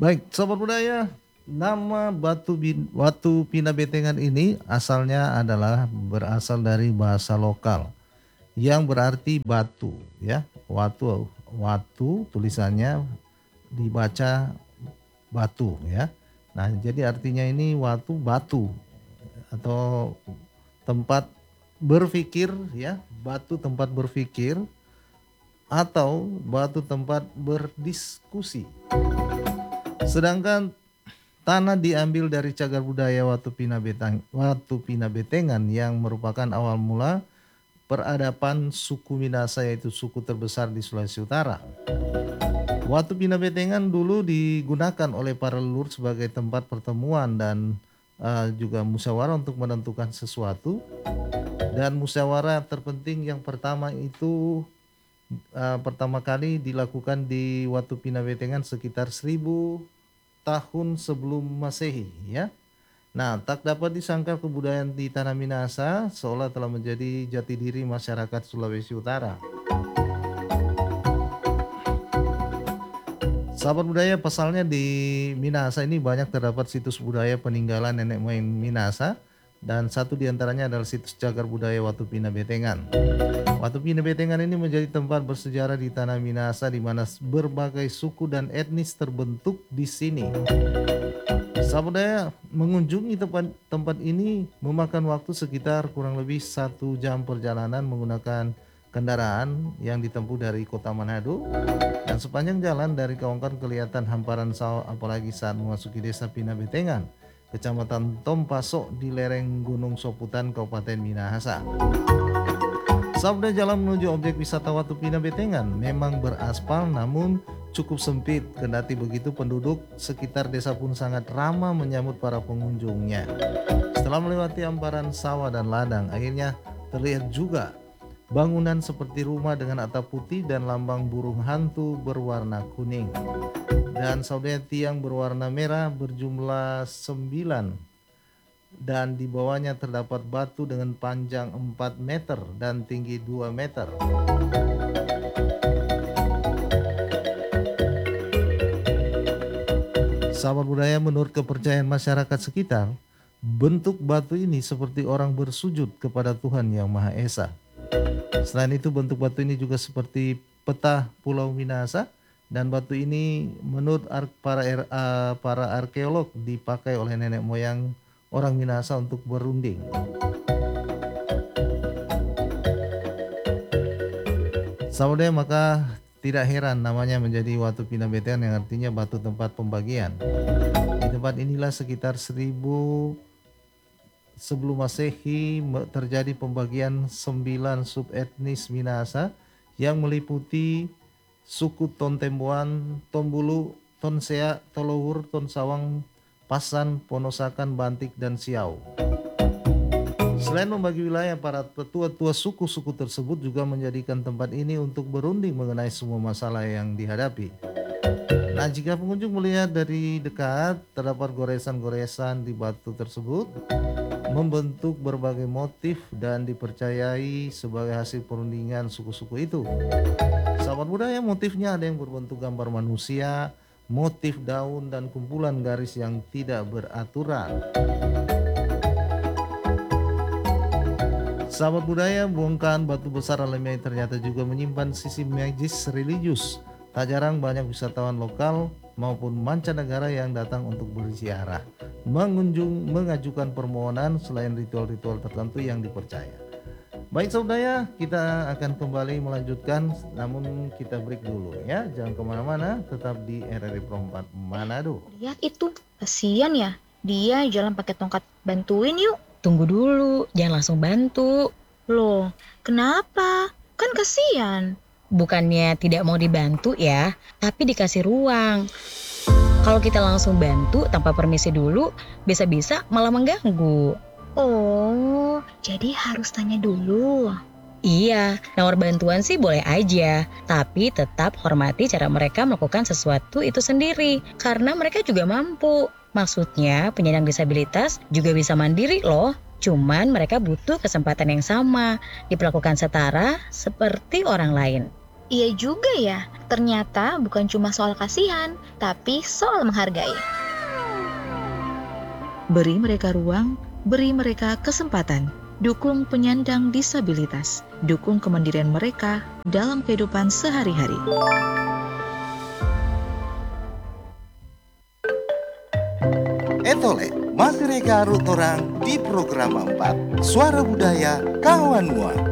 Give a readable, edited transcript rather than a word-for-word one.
Baik, sobat budaya, nama Watu Pina Betengan ini asalnya adalah berasal dari bahasa lokal yang berarti batu, ya. Watu tulisannya dibaca batu, ya. Nah, jadi artinya ini batu atau tempat berpikir, ya, batu tempat berpikir atau batu tempat berdiskusi. Sedangkan tanah diambil dari cagar budaya Watu Pina Betengan yang merupakan awal mula peradaban suku Minasa, yaitu suku terbesar di Sulawesi Utara. Watu Pina Betengan dulu digunakan oleh para leluhur sebagai tempat pertemuan dan juga musyawarah untuk menentukan sesuatu. Dan musyawarah terpenting yang pertama itu pertama kali dilakukan di Watu Pina Betengan sekitar 1000 tahun sebelum Masehi, ya. Nah, tak dapat disangka kebudayaan di tanah Minasa seolah telah menjadi jati diri masyarakat Sulawesi Utara. Sahabat budaya, pasalnya di Minasa ini banyak terdapat situs budaya peninggalan nenek moyang Minasa, dan satu diantaranya adalah situs cagar budaya Watu Pina Betengan. Watu Pina Betengan ini menjadi tempat bersejarah di tanah Minasa di mana berbagai suku dan etnis terbentuk di sini. Sahabat budaya, mengunjungi tempat ini memakan waktu sekitar kurang lebih 1 jam perjalanan menggunakan kendaraan yang ditempuh dari kota Manado, dan sepanjang jalan dari Kaongkan kelihatan hamparan sawah apalagi saat memasuki desa Pina Betengan, Kecamatan Tompasok di lereng Gunung Soputan, Kabupaten Minahasa. Sahabat, jalan menuju objek wisata Watu Pina Betengan memang beraspal namun cukup sempit. Kendati begitu, penduduk sekitar desa pun sangat ramah menyambut para pengunjungnya. Setelah melewati hamparan sawah dan ladang, akhirnya terlihat juga bangunan seperti rumah dengan atap putih dan lambang burung hantu berwarna kuning. Dan saudara, tiang berwarna merah berjumlah 9, dan di bawahnya terdapat batu dengan panjang 4 meter dan tinggi 2 meter. Sahabat budaya, menurut kepercayaan masyarakat sekitar, bentuk batu ini seperti orang bersujud kepada Tuhan Yang Maha Esa. Selain itu, bentuk batu ini juga seperti peta Pulau Minasa, dan batu ini menurut para arkeolog dipakai oleh nenek moyang orang Minasa untuk berunding. Saudara, maka tidak heran namanya menjadi Watu Pina Betengan yang artinya batu tempat pembagian. Di tempat inilah sekitar 1000 sebelum Masehi terjadi pembagian 9 subetnis Minasa yang meliputi suku Tontembuan, Tombulu, Tonsea, Tolowur, Tonsawang, Pasan, Ponosakan, Bantik, dan Siau. Selain membagi wilayah, para tetua-tua suku-suku tersebut juga menjadikan tempat ini untuk berunding mengenai semua masalah yang dihadapi. Nah, jika pengunjung melihat dari dekat, terdapat goresan-goresan di batu tersebut membentuk berbagai motif dan dipercayai sebagai hasil perundingan suku-suku itu. Sahabat budaya, motifnya ada yang berbentuk gambar manusia, motif daun, dan kumpulan garis yang tidak beraturan. Sahabat budaya, bongkahan batu besar alami ternyata juga menyimpan sisi magis religius. Tak jarang banyak wisatawan lokal maupun mancanegara yang datang untuk berziarah, mengajukan permohonan selain ritual-ritual tertentu yang dipercaya. Baik saudara, kita akan kembali melanjutkan, namun kita break dulu ya. Jangan kemana-mana, tetap di RRI Pro 4 Manado. Lihat itu, kasihan ya, dia jalan pakai tongkat. Bantuin yuk. Tunggu dulu, jangan langsung bantu. Loh, kenapa? Kan kasihan. Bukannya tidak mau dibantu ya, tapi dikasih ruang. Kalau kita langsung bantu tanpa permisi dulu, bisa-bisa malah mengganggu. Oh, jadi harus tanya dulu. Iya, nawar bantuan sih boleh aja, tapi tetap hormati cara mereka melakukan sesuatu itu sendiri, karena mereka juga mampu. Maksudnya, penyandang disabilitas juga bisa mandiri loh. Cuman mereka butuh kesempatan yang sama, diperlakukan setara seperti orang lain. Iya juga ya, ternyata bukan cuma soal kasihan, tapi soal menghargai. Beri mereka ruang, beri mereka kesempatan. Dukung penyandang disabilitas, dukung kemandirian mereka dalam kehidupan sehari-hari. Etole, masih rega arut orang di program 4 Suara Budaya Kawan Mua.